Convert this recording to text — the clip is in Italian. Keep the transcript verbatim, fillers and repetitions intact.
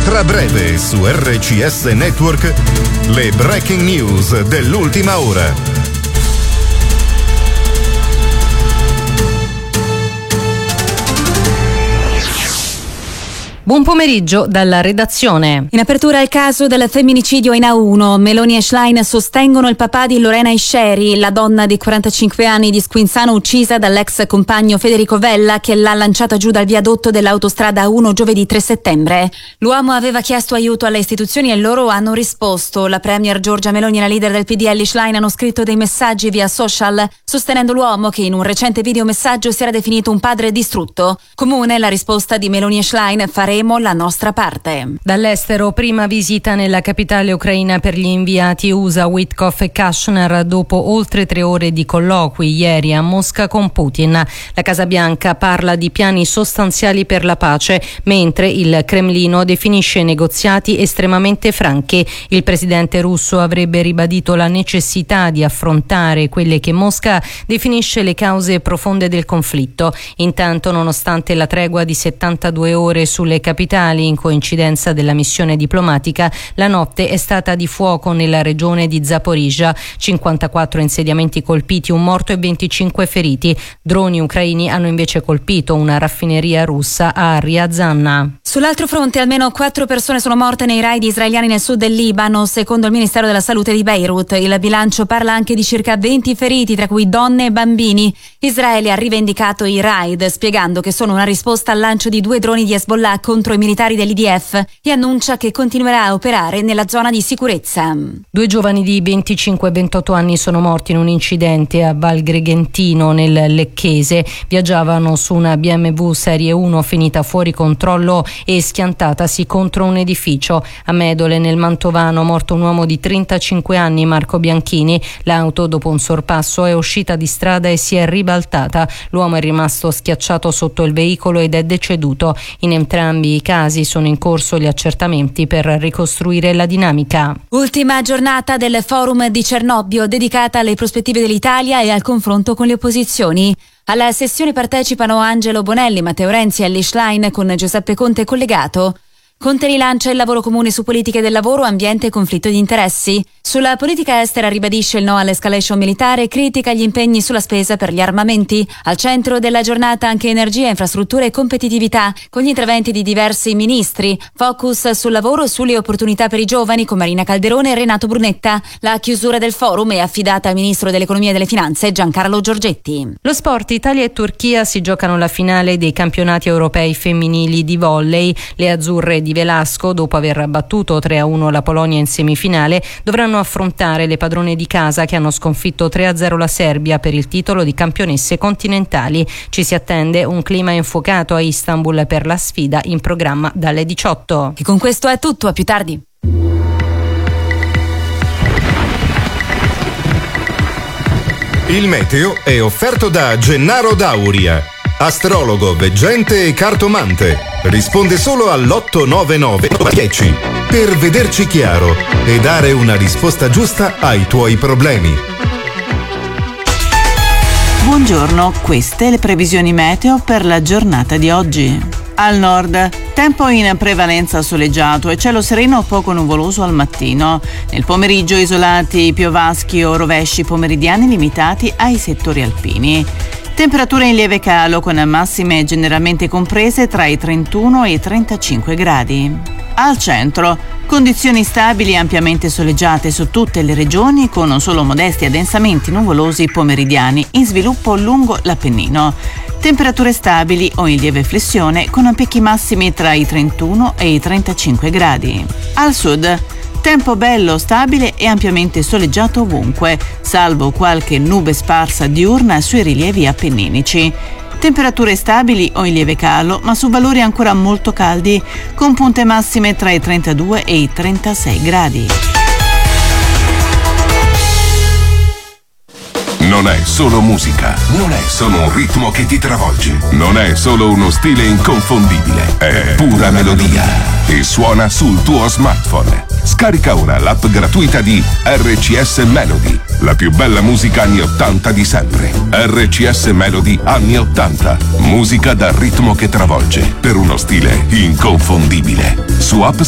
Tra breve su R C S Network le breaking news dell'ultima ora. Buon pomeriggio dalla redazione. In apertura il caso del femminicidio in A uno, Meloni e Schlein sostengono il papà di Lorena Isceri, la donna di quarantacinque anni di Squinzano uccisa dall'ex compagno Federico Vella che l'ha lanciata giù dal viadotto dell'autostrada A uno giovedì tre settembre. L'uomo aveva chiesto aiuto alle istituzioni e loro hanno risposto. La premier Giorgia Meloni e la leader del P D L Schlein hanno scritto dei messaggi via social sostenendo l'uomo che in un recente videomessaggio si era definito un padre distrutto. Comune la risposta di Meloni e Schlein: faremo la nostra parte. Dall'estero, prima visita nella capitale ucraina per gli inviati U S A Witkoff e Kushner dopo oltre tre ore di colloqui ieri a Mosca con Putin. La Casa Bianca parla di piani sostanziali per la pace, mentre il Cremlino definisce negoziati estremamente franchi. Il presidente russo avrebbe ribadito la necessità di affrontare quelle che Mosca definisce le cause profonde del conflitto. Intanto, nonostante la tregua di settantadue ore sulle capitali in coincidenza della missione diplomatica, la notte è stata di fuoco nella regione di Zaporizhzhia, cinquantaquattro insediamenti colpiti, un morto e venticinque feriti. Droni ucraini hanno invece colpito una raffineria russa a Ryazan. Sull'altro fronte almeno quattro persone sono morte nei raid israeliani nel sud del Libano, secondo il Ministero della Salute di Beirut. Il bilancio parla anche di circa venti feriti, tra cui donne e bambini. Israele ha rivendicato i raid, spiegando che sono una risposta al lancio di due droni di Hezbollah contro i militari dell'I D F e annuncia che continuerà a operare nella zona di sicurezza. Due giovani di venticinque e ventotto anni sono morti in un incidente a Val Gregentino nel Lecchese. Viaggiavano su una B M W Serie uno finita fuori controllo e schiantatasi contro un edificio. A Medole, nel Mantovano, morto un uomo di trentacinque anni, Marco Bianchini. L'auto, dopo un sorpasso, è uscita di strada e si è ribaltata. L'uomo è rimasto schiacciato sotto il veicolo ed è deceduto. In entrambi i casi sono in corso gli accertamenti per ricostruire la dinamica. Ultima giornata del forum di Cernobbio dedicata alle prospettive dell'Italia e al confronto con le opposizioni. Alla sessione partecipano Angelo Bonelli, Matteo Renzi e Elly Schlein con Giuseppe Conte collegato. Conte rilancia il lavoro comune su politiche del lavoro, ambiente e conflitto di interessi. Sulla politica estera ribadisce il no all'escalation militare e critica gli impegni sulla spesa per gli armamenti. Al centro della giornata anche energia, infrastrutture e competitività, con gli interventi di diversi ministri. Focus sul lavoro e sulle opportunità per i giovani con Marina Calderone e Renato Brunetta. La chiusura del forum è affidata al ministro dell'economia e delle finanze Giancarlo Giorgetti. Lo sport: Italia e Turchia si giocano la finale dei campionati europei femminili di volley. Le azzurre di Velasco, dopo aver battuto tre a uno la Polonia in semifinale, dovranno affrontare le padrone di casa che hanno sconfitto tre a zero la Serbia per il titolo di campionesse continentali. Ci si attende un clima infuocato a Istanbul per la sfida in programma dalle diciotto. E con questo è tutto, a più tardi. Il meteo è offerto da Gennaro Dauria, astrologo, veggente e cartomante. Risponde solo all'otto nove nove dieci per vederci chiaro e dare una risposta giusta ai tuoi problemi. Buongiorno, queste le previsioni meteo per la giornata di oggi. Al nord, tempo in prevalenza soleggiato e cielo sereno poco nuvoloso al mattino. Nel pomeriggio isolati piovaschi o rovesci pomeridiani limitati ai settori alpini. Temperature in lieve calo con massime generalmente comprese tra i trentuno e i trentacinque gradi. Al centro, condizioni stabili e ampiamente soleggiate su tutte le regioni con solo modesti addensamenti nuvolosi pomeridiani in sviluppo lungo l'Appennino. Temperature stabili o in lieve flessione con picchi massimi tra i trentuno e i trentacinque gradi. Al sud, tempo bello, stabile e ampiamente soleggiato ovunque, salvo qualche nube sparsa diurna sui rilievi appenninici. Temperature stabili o in lieve calo, ma su valori ancora molto caldi, con punte massime tra i trentadue e i trentasei gradi. Non è solo musica, non è solo un ritmo che ti travolge, non è solo uno stile inconfondibile, è pura melodia e suona sul tuo smartphone. Scarica ora l'app gratuita di R C S Melody, la più bella musica anni ottanta di sempre. R C S Melody anni ottanta, musica dal ritmo che travolge, per uno stile inconfondibile. Su App